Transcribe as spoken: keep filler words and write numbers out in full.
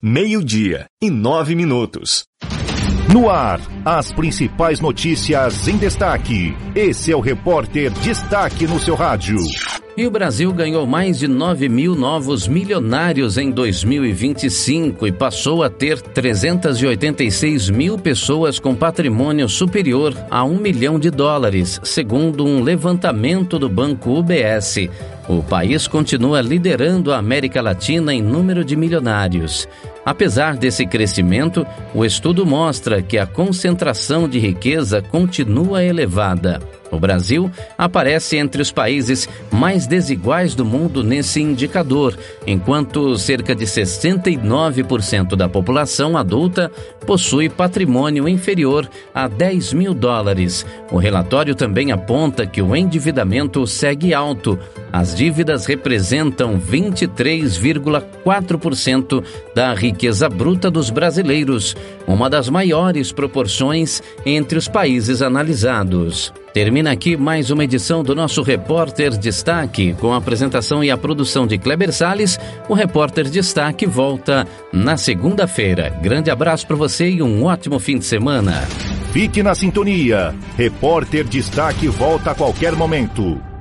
Meio-dia e nove minutos. No ar, as principais notícias em destaque. Esse é o Repórter Destaque no seu rádio. E o Brasil ganhou mais de nove mil novos milionários em dois mil e vinte e cinco e passou a ter trezentas e oitenta e seis mil pessoas com patrimônio superior a um milhão de dólares, segundo um levantamento do Banco U B S. O país continua liderando a América Latina em número de milionários. Apesar desse crescimento, o estudo mostra que a concentração de riqueza continua elevada. O Brasil aparece entre os países mais desiguais do mundo nesse indicador, enquanto cerca de sessenta e nove por cento da população adulta possui patrimônio inferior a dez mil dólares. O relatório também aponta que o endividamento segue alto. As dívidas representam vinte e três vírgula quatro por cento da riqueza bruta dos brasileiros, uma das maiores proporções entre os países analisados. Termina aqui mais uma edição do nosso Repórter Destaque, com a apresentação e a produção de Kleber Salles. O Repórter Destaque volta na segunda-feira. Grande abraço para você e um ótimo fim de semana. Fique na sintonia. Repórter Destaque volta a qualquer momento.